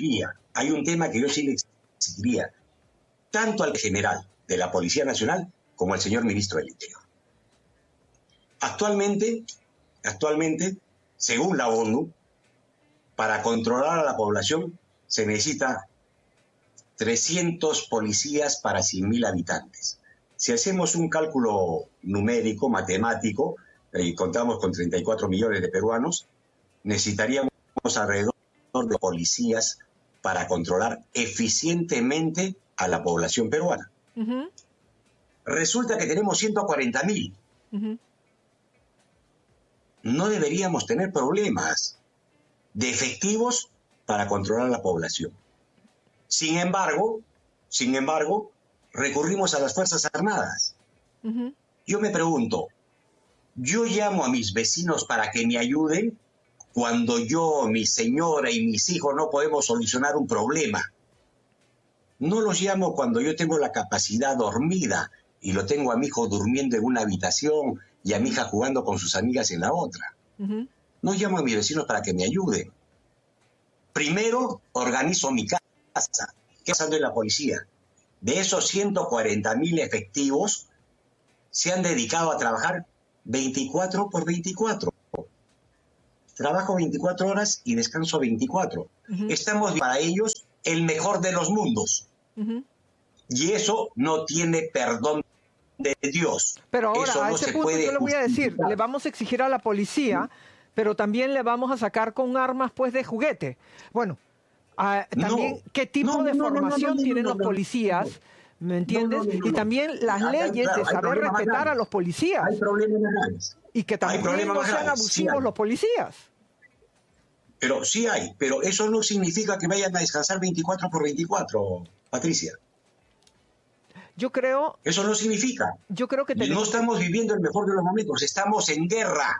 exigiría, tanto al general de la Policía Nacional como al señor ministro del Interior. Actualmente, según la ONU, para controlar a la población se necesita 300 policías para 100.000 habitantes. Si hacemos un cálculo numérico, matemático, y contamos con 34 millones de peruanos, necesitaríamos alrededor de policías para controlar eficientemente a la población peruana. Resulta que tenemos 140.000. No deberíamos tener problemas de efectivos para controlar a la población. Sin embargo, recurrimos a las Fuerzas Armadas. Yo me pregunto, yo llamo a mis vecinos para que me ayuden cuando yo, mi señora y mis hijos no podemos solucionar un problema. No los llamo cuando yo tengo la capacidad dormida y lo tengo a mi hijo durmiendo en una habitación y a mi hija jugando con sus amigas en la otra. No llamo a mis vecinos para que me ayuden. Primero organizo mi casa, ¿Qué está pasando en la policía? De esos 140.000 efectivos, se han dedicado a trabajar 24 por 24. Trabajo 24 horas y descanso 24. Estamos para ellos el mejor de los mundos. Y eso no tiene perdón de Dios. Pero ahora, eso a no ese se punto puede yo le voy a decir, justificar. le vamos a exigir a la policía, pero también le vamos a sacar con armas pues de juguete. Bueno, también qué tipo de formación tienen los policías, ¿me entiendes? Y también las leyes de saber respetar a los policías. Hay problemas más graves. Y que también no sean abusivos los policías. Pero sí hay, pero eso no significa que vayan a descansar 24 por 24, Patricia. Yo creo... Eso no significa. Yo creo que no estamos viviendo el mejor de los momentos, estamos en guerra.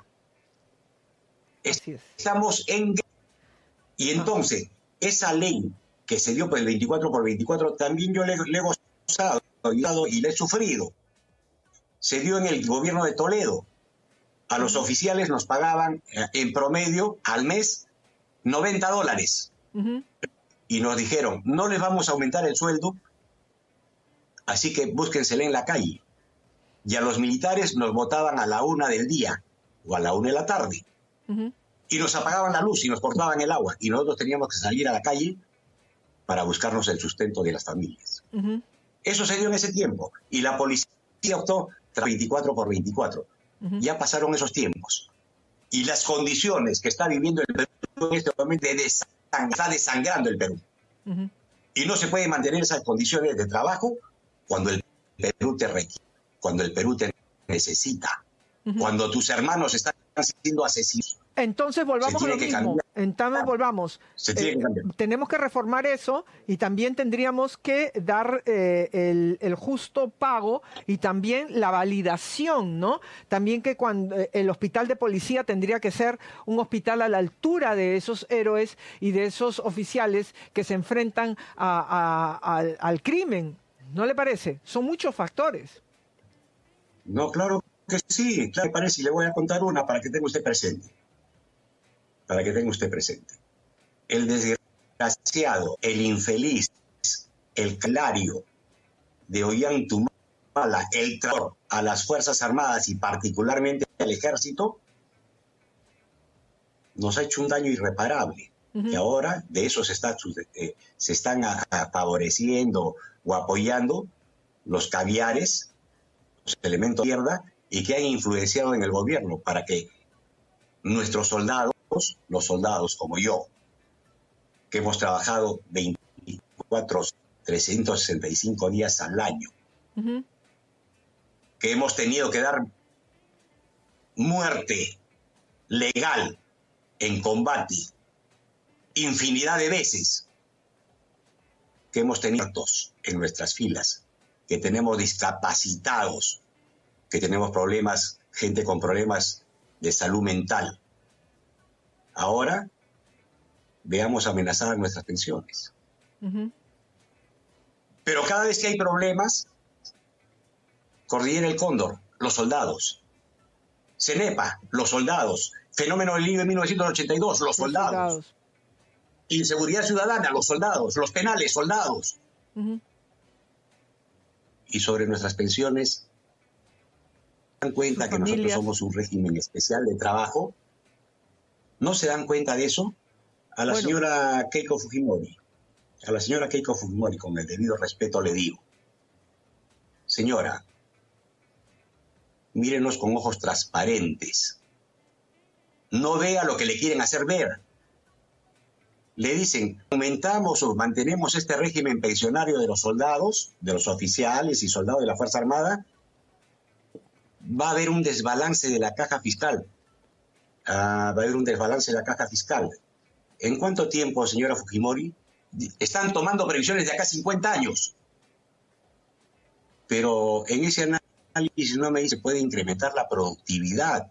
Estamos en guerra. Y entonces, esa ley que se dio por el 24 por 24, también yo le he gozado y le he sufrido. Se dio en el gobierno de Toledo. A los oficiales nos pagaban en promedio al mes $90. Y nos dijeron, no les vamos a aumentar el sueldo, así que búsquensela en la calle. Y a los militares nos votaban a la 1 del día o a la 1 de la tarde. Y nos apagaban la luz y nos cortaban el agua. Y nosotros teníamos que salir a la calle para buscarnos el sustento de las familias. Eso se dio en ese tiempo. Y la policía optó 24 por 24. Ya pasaron esos tiempos. Y las condiciones que está viviendo el Perú en este momento está desangrando el Perú. Y no se puede mantener esas condiciones de trabajo cuando el Perú te requiere, cuando el Perú te necesita, cuando tus hermanos están siendo asesinados. Entonces volvamos a lo mismo. Entonces volvamos. Tenemos que reformar eso y también tendríamos que dar el justo pago y también la validación, ¿no? También que cuando el hospital de policía tendría que ser un hospital a la altura de esos héroes y de esos oficiales que se enfrentan al crimen. ¿No le parece? Son muchos factores. No, claro que sí, claro que parece. Y le voy a contar una para que tenga usted presente. El desgraciado, el infeliz, el clario de Ollantumala, el traidor a las Fuerzas Armadas y particularmente al Ejército, nos ha hecho un daño irreparable. Y ahora de eso se están favoreciendo o apoyando los caviares, los elementos de izquierda, y que han influenciado en el gobierno para que nuestros soldados, los soldados como yo, que hemos trabajado 365 días al año, que hemos tenido que dar muerte legal en combate infinidad de veces, que hemos tenido muertos en nuestras filas, que tenemos discapacitados, que tenemos problemas, gente con problemas de salud mental. Ahora veamos amenazadas nuestras pensiones. Pero cada vez que hay problemas, Cordillera El Cóndor, los soldados. CENEPA, los soldados. Fenómeno del Niño de 1982, los soldados. Inseguridad ciudadana, los soldados. Los penales, soldados. Y sobre nuestras pensiones, ¿se dan cuenta que nosotros somos un régimen especial de trabajo? ¿No se dan cuenta de eso? A la señora Keiko Fujimori, con el debido respeto le digo, señora, mírenos con ojos transparentes. No vea lo que le quieren hacer ver. Le dicen, aumentamos o mantenemos este régimen pensionario de los soldados, de los oficiales y soldados de la Fuerza Armada, va a haber un desbalance de la caja fiscal. ¿En cuánto tiempo, señora Fujimori? Están tomando previsiones de acá 50 años. Pero en ese análisis no me dice que puede incrementar la productividad.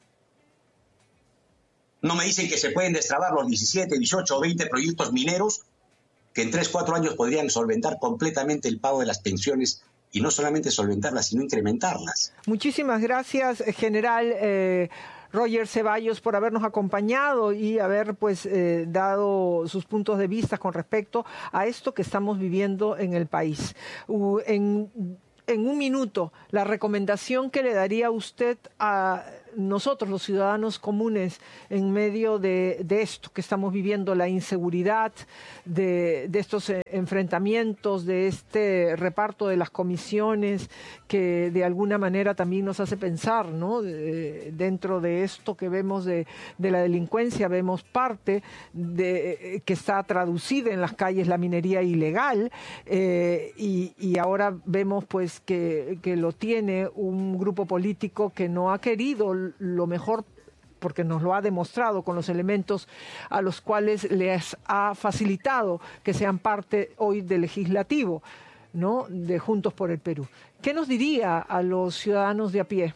No me dicen que se pueden destrabar los 17, 18 o 20 proyectos mineros que en 3, 4 años podrían solventar completamente el pago de las pensiones, y no solamente solventarlas, sino incrementarlas. Muchísimas gracias, general Roger Ceballos, por habernos acompañado y haber pues dado sus puntos de vista con respecto a esto que estamos viviendo en el país. En un minuto, la recomendación que le daría usted a nosotros, los ciudadanos comunes, en medio de esto que estamos viviendo, la inseguridad, de estos enfrentamientos, de este reparto de las comisiones, que de alguna manera también nos hace pensar, ¿no? Dentro de esto que vemos de la delincuencia, vemos parte que está traducida en las calles, la minería ilegal, y ahora vemos pues que lo tiene un grupo político que no ha querido lo mejor, porque nos lo ha demostrado con los elementos a los cuales les ha facilitado que sean parte hoy del legislativo, ¿no? De Juntos por el Perú. ¿Qué nos diría a los ciudadanos de a pie?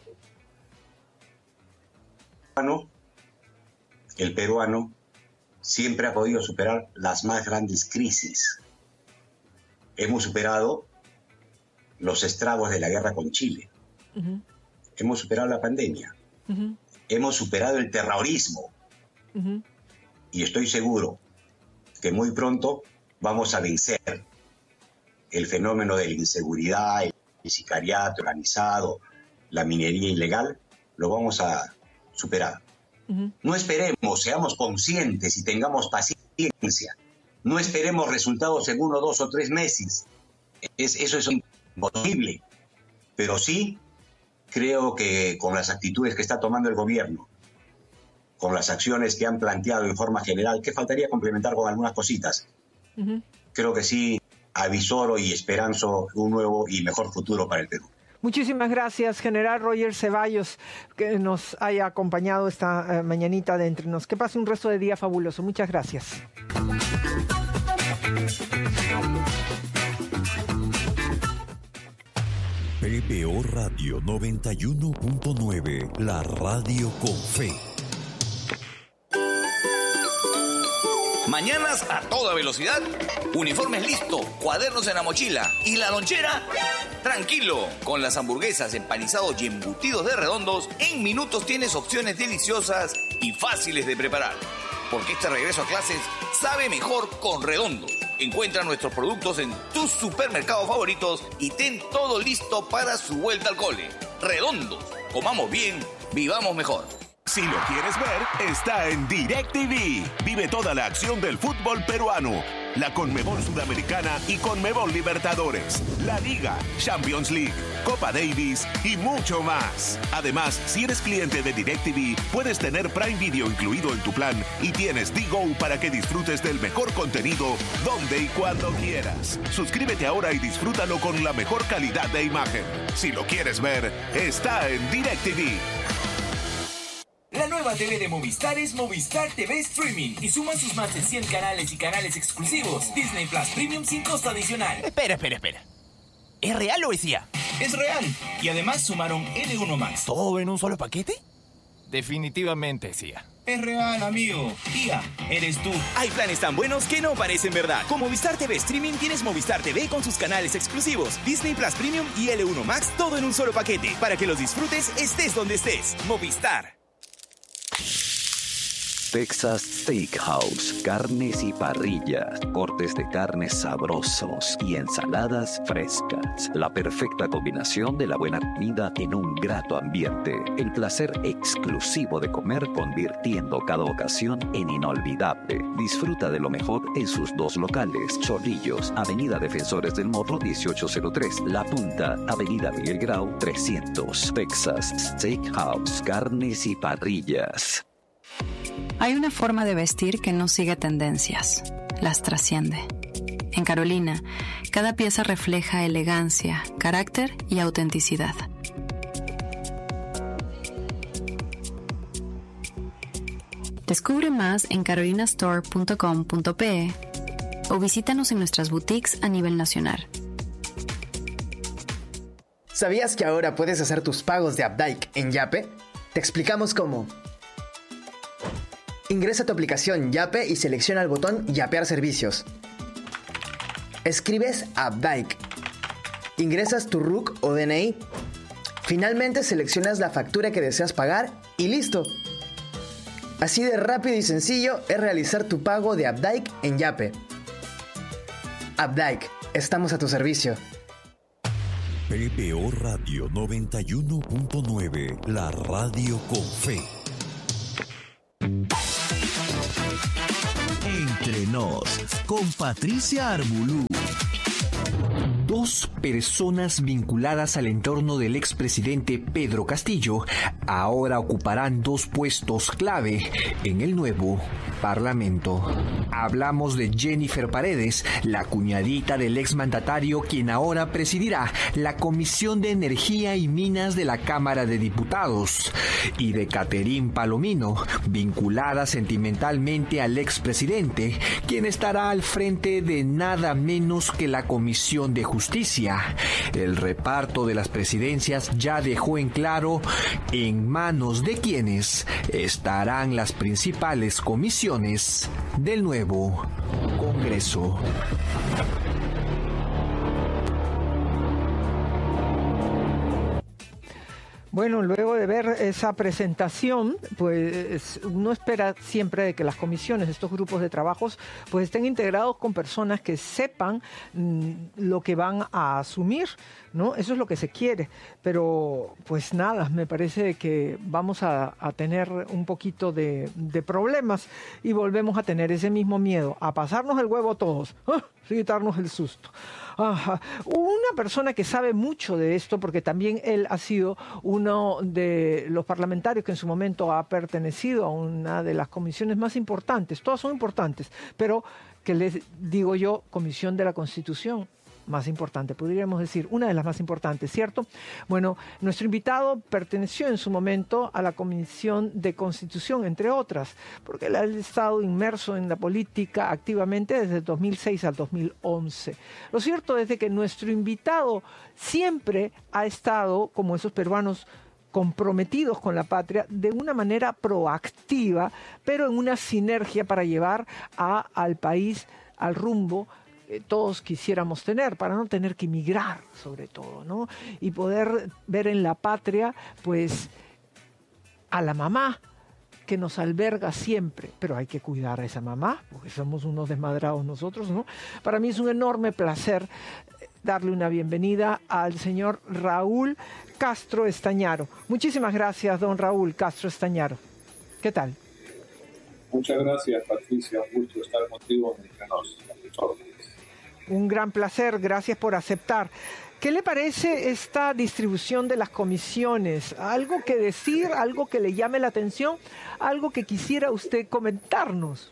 El peruano siempre ha podido superar las más grandes crisis. Hemos superado los estragos de la guerra con Chile. Uh-huh. Hemos superado la pandemia. Uh-huh. Hemos superado el terrorismo. Uh-huh. Y estoy seguro que muy pronto vamos a vencer el fenómeno de la inseguridad, el sicariato organizado, la minería ilegal. Lo vamos a superar. Uh-huh. No esperemos, seamos conscientes y tengamos paciencia. No esperemos resultados en 1, 2 o 3 meses. Eso es imposible. Pero sí creo que con las actitudes que está tomando el gobierno, con las acciones que han planteado en forma general, que faltaría complementar con algunas cositas, uh-huh. Creo que sí avisoro y esperanzo un nuevo y mejor futuro para el Perú. Muchísimas gracias, general Roger Ceballos, que nos haya acompañado esta mañanita de Entre Nos. Que pase un resto de día fabuloso. Muchas gracias. PPO Radio 91.9, la radio con fe. Mañanas a toda velocidad, uniformes listo, cuadernos en la mochila y la lonchera, tranquilo. Con las hamburguesas, empanizados y embutidos de Redondos, en minutos tienes opciones deliciosas y fáciles de preparar. Porque este regreso a clases sabe mejor con Redondos. Encuentra nuestros productos en tus supermercados favoritos y ten todo listo para su vuelta al cole. Redondos, comamos bien, vivamos mejor. Si lo quieres ver, está en DirecTV. Vive toda la acción del fútbol peruano, la Conmebol Sudamericana y Conmebol Libertadores, la Liga, Champions League, Copa Davis y mucho más. Además, si eres cliente de DirecTV, puedes tener Prime Video incluido en tu plan y tienes D-Go para que disfrutes del mejor contenido donde y cuando quieras. Suscríbete ahora y disfrútalo con la mejor calidad de imagen. Si lo quieres ver, está en DirecTV. La nueva TV de Movistar es Movistar TV Streaming y suma sus más de 100 canales y canales exclusivos. Disney Plus Premium sin costo adicional. Espera. ¿Es real o es IA? Es real. Y además sumaron L1 Max. ¿Todo en un solo paquete? Definitivamente es IA. Es real, amigo. IA, eres tú. Hay planes tan buenos que no parecen verdad. Con Movistar TV Streaming tienes Movistar TV con sus canales exclusivos, Disney Plus Premium y L1 Max, todo en un solo paquete. Para que los disfrutes estés donde estés. Movistar. Texas Steakhouse, carnes y parrillas, cortes de carnes sabrosos y ensaladas frescas. La perfecta combinación de la buena comida en un grato ambiente. El placer exclusivo de comer convirtiendo cada ocasión en inolvidable. Disfruta de lo mejor en sus 2 locales. Chorrillos, Avenida Defensores del Morro 1803. La Punta, Avenida Miguel Grau 300. Texas Steakhouse, carnes y parrillas. Hay una forma de vestir que no sigue tendencias, las trasciende. En Carolina, cada pieza refleja elegancia, carácter y autenticidad. Descubre más en carolinastore.com.pe o visítanos en nuestras boutiques a nivel nacional. ¿Sabías que ahora puedes hacer tus pagos de Updike en Yape? Te explicamos cómo. Ingresa a tu aplicación Yape y selecciona el botón Yapear servicios. Escribes Updike. Ingresas tu RUC o DNI. Finalmente seleccionas la factura que deseas pagar y listo. Así de rápido y sencillo es realizar tu pago de Apdike en Yape. Apdike, estamos a tu servicio. PPO Radio 91.9, la radio con fe. Entre nos, con Patricia Armbulú. Dos personas vinculadas al entorno del expresidente Pedro Castillo ahora ocuparán dos puestos clave en el nuevo Parlamento. Hablamos de Jennifer Paredes, la cuñadita del exmandatario, quien ahora presidirá la Comisión de Energía y Minas de la Cámara de Diputados, y de Caterín Palomino, vinculada sentimentalmente al expresidente, quien estará al frente de nada menos que la Comisión de Justicia. El reparto de las presidencias ya dejó en claro en manos de quienes estarán las principales comisiones del nuevo Congreso. Bueno, luego de ver esa presentación, pues uno espera siempre de que las comisiones, estos grupos de trabajos, pues estén integrados con personas que sepan lo que van a asumir, ¿no? Eso es lo que se quiere. Pero, pues nada, me parece que vamos a tener un poquito de problemas y volvemos a tener ese mismo miedo, a pasarnos el huevo todos, quitarnos el susto. Ajá. Una persona que sabe mucho de esto, porque también él ha sido uno de los parlamentarios que en su momento ha pertenecido a una de las comisiones más importantes, todas son importantes, pero que les digo yo, Comisión de la Constitución, más importante, podríamos decir, una de las más importantes, ¿cierto? Bueno, nuestro invitado perteneció en su momento a la Comisión de Constitución, entre otras, porque él ha estado inmerso en la política activamente desde el 2006 al 2011. Lo cierto es de que nuestro invitado siempre ha estado, como esos peruanos comprometidos con la patria, de una manera proactiva, pero en una sinergia para llevar al país al rumbo todos quisiéramos tener, para no tener que emigrar, sobre todo, ¿no? Y poder ver en la patria, pues, a la mamá que nos alberga siempre, pero hay que cuidar a esa mamá, porque somos unos desmadrados nosotros, ¿no? Para mí es un enorme placer darle una bienvenida al señor Raúl Castro Estañaro. Muchísimas gracias, don Raúl Castro Estañaro. ¿Qué tal? Muchas gracias, Patricia. Un gusto estar contigo entre nosotros. Un gran placer, gracias por aceptar. ¿Qué le parece esta distribución de las comisiones? ¿Algo que decir, algo que le llame la atención, algo que quisiera usted comentarnos?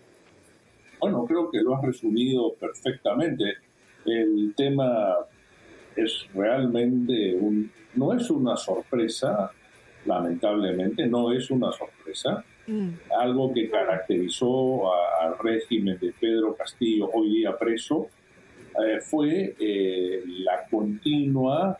Bueno, creo que lo has resumido perfectamente. El tema es realmente no es una sorpresa, lamentablemente, no es una sorpresa. Algo que caracterizó al régimen de Pedro Castillo, hoy día preso, fue la continua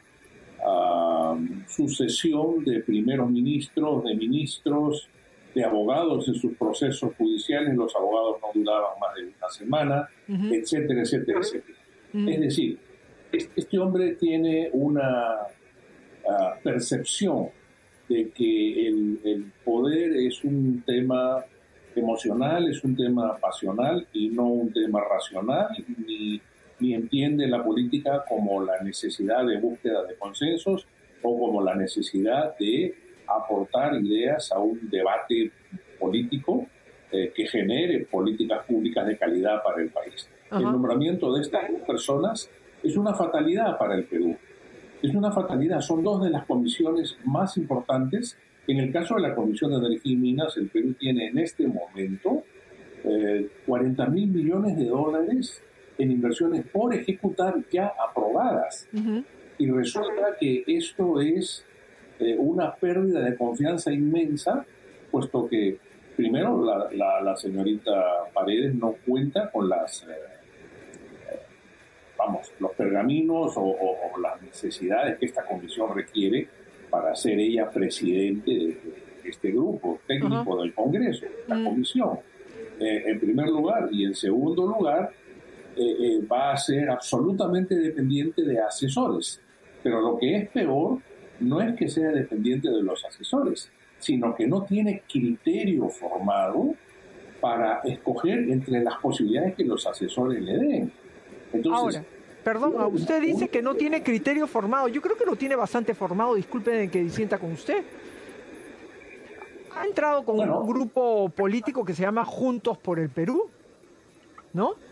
sucesión de primeros ministros, de ministros, de abogados en sus procesos judiciales. Los abogados no duraban más de una semana, etcétera, etcétera, etcétera. Es decir, este hombre tiene una percepción de que el poder es un tema emocional, es un tema pasional y no un tema racional, ni entiende la política como la necesidad de búsqueda de consensos o como la necesidad de aportar ideas a un debate político que genere políticas públicas de calidad para el país. El nombramiento de estas personas es una fatalidad para el Perú. Es una fatalidad. Son dos de las comisiones más importantes. En el caso de la Comisión de Energía y Minas, el Perú tiene en este momento 40.000 millones de dólares en inversiones por ejecutar ya aprobadas. Y resulta que esto es una pérdida de confianza inmensa, puesto que, primero, la señorita Paredes no cuenta con los pergaminos o las necesidades que esta comisión requiere para ser ella presidente de este grupo técnico del Congreso, la comisión, en primer lugar. Y en segundo lugar, va a ser absolutamente dependiente de asesores. Pero lo que es peor no es que sea dependiente de los asesores, sino que no tiene criterio formado para escoger entre las posibilidades que los asesores le den. Entonces, ahora, perdón, usted dice que no tiene criterio formado. Yo creo que lo tiene bastante formado, disculpen que disienta con usted. Ha entrado con un grupo político que se llama Juntos por el Perú, ¿no?